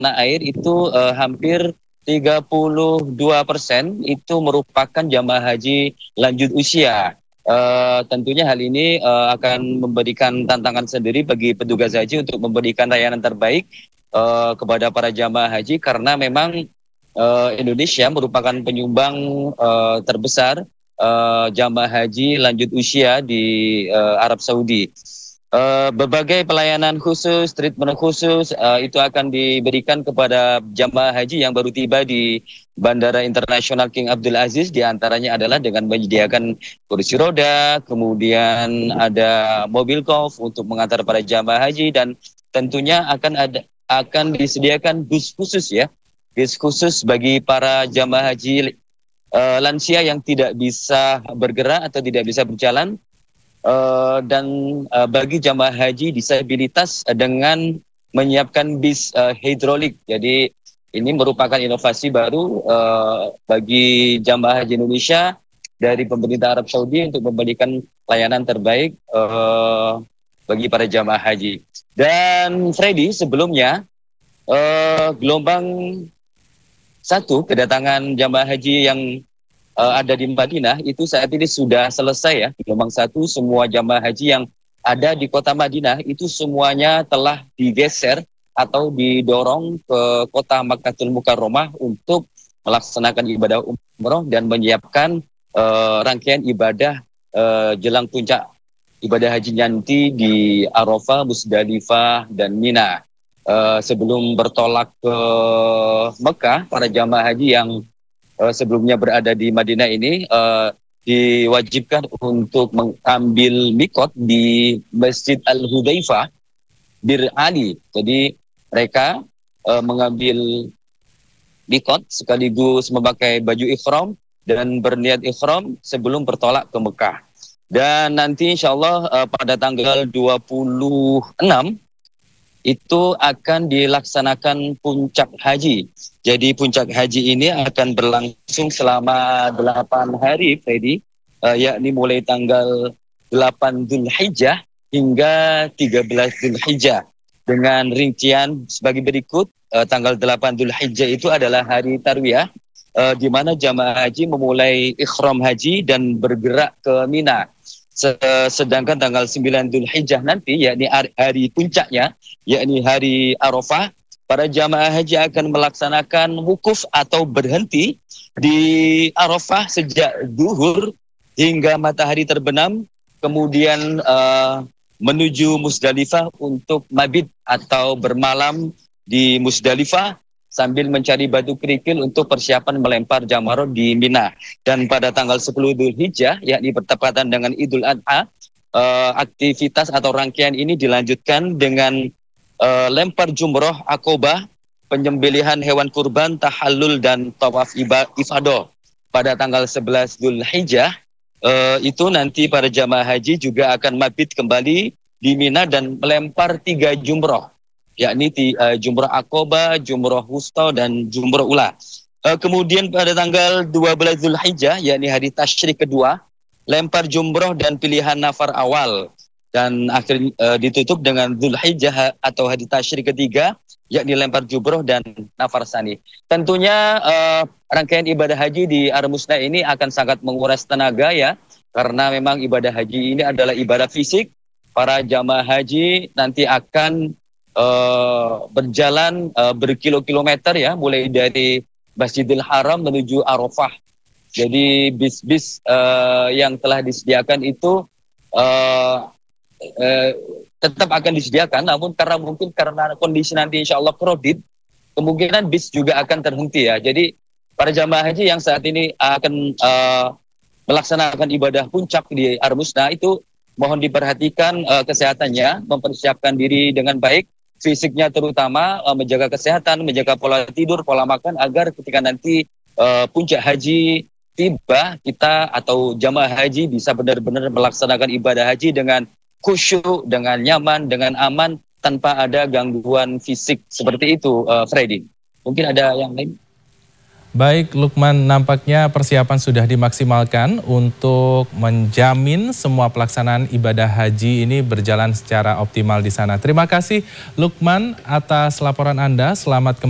tanah air itu hampir 32% itu merupakan jamaah haji lanjut usia. Tentunya hal ini akan memberikan tantangan sendiri bagi petugas haji untuk memberikan layanan terbaik kepada para jamaah haji, karena memang Indonesia merupakan penyumbang terbesar jamaah haji lanjut usia di Arab Saudi. Berbagai pelayanan khusus, treatment khusus itu akan diberikan kepada jamaah haji yang baru tiba di Bandara Internasional King Abdul Aziz. Di antaranya adalah dengan menyediakan kursi roda, kemudian ada mobil golf untuk mengantar para jamaah haji, dan tentunya akan disediakan bus khusus ya, bus khusus bagi para jamaah haji lansia yang tidak bisa bergerak atau tidak bisa berjalan. Dan bagi jamaah haji disabilitas dengan menyiapkan bis hidrolik. Jadi ini merupakan inovasi baru bagi jamaah haji Indonesia dari pemerintah Arab Saudi untuk memberikan layanan terbaik bagi para jamaah haji. Dan Freddy, sebelumnya gelombang 1 kedatangan jamaah haji yang ada di Madinah itu saat ini sudah selesai ya. Gelombang 1, semua jamaah haji yang ada di kota Madinah itu semuanya telah digeser atau didorong ke kota Makkahul Mukarramah untuk melaksanakan ibadah umroh dan menyiapkan rangkaian ibadah jelang puncak ibadah haji nanti di Arafah, Musdalifah, dan Mina. Sebelum bertolak ke Mekah, para jamaah haji yang sebelumnya berada di Madinah ini diwajibkan untuk mengambil mikot di Masjid Al-Hudzaifah Bir Ali. Jadi mereka mengambil mikot sekaligus memakai baju ikhram dan berniat ikhram sebelum bertolak ke Mekah. Dan nanti insya Allah pada tanggal 26 itu akan dilaksanakan puncak haji. Jadi puncak haji ini akan berlangsung selama 8 hari, Freddy, yakni mulai tanggal 8 Dzulhijjah hingga 13 Dzulhijjah. Dengan rincian sebagai berikut, tanggal 8 Dzulhijjah itu adalah hari Tarwiyah, di mana jamaah haji memulai ikhram haji dan bergerak ke Mina. Sedangkan tanggal 9 Dzulhijjah nanti, yakni hari puncaknya, yakni hari Arafah, para jamaah haji akan melaksanakan wukuf atau berhenti di Arafah sejak zuhur hingga matahari terbenam, kemudian menuju Musdalifah untuk mabit atau bermalam di Musdalifah sambil mencari batu kerikil untuk persiapan melempar jamarot di Mina. Dan pada tanggal 10 Dzulhijjah, yakni bertepatan dengan Idul Adha, aktivitas atau rangkaian ini dilanjutkan dengan lempar jumroh akobah, penyembelihan hewan kurban, tahallul, dan tawaf ifadah. Pada tanggal 11 Dzulhijjah, itu nanti para jamaah haji juga akan mabit kembali di Mina dan melempar 3 jumroh, yakni jumroh akobah, jumroh wusta, dan jumroh ula. Kemudian pada tanggal 12 Dzulhijjah, yakni hari tasyrik kedua, lempar jumroh dan pilihan nafar awal. Dan akhirnya ditutup dengan Dzulhijjah atau hari tasyrik ketiga, yakni lempar jumroh dan nafar sani. Tentunya rangkaian ibadah haji di Armusna ini akan sangat menguras tenaga ya, karena memang ibadah haji ini adalah ibadah fisik. Para jamaah haji nanti akan berjalan berkilo-kilometer ya, mulai dari Masjidil Haram menuju Arafah. Jadi bis-bis yang telah disediakan itu tetap akan disediakan, namun karena kondisi nanti insya Allah kredit, kemungkinan bis juga akan terhenti ya. Jadi para jamaah haji yang saat ini akan melaksanakan ibadah puncak di Armusna itu mohon diperhatikan kesehatannya, mempersiapkan diri dengan baik, fisiknya terutama, menjaga kesehatan, menjaga pola tidur, pola makan, agar ketika nanti puncak haji tiba, kita atau jamaah haji bisa benar-benar melaksanakan ibadah haji dengan khusyuk, dengan nyaman, dengan aman, tanpa ada gangguan fisik seperti itu, Freddy. Mungkin ada yang lain? Baik, Lukman, nampaknya persiapan sudah dimaksimalkan untuk menjamin semua pelaksanaan ibadah haji ini berjalan secara optimal di sana. Terima kasih, Lukman, atas laporan Anda. Selamat kembali.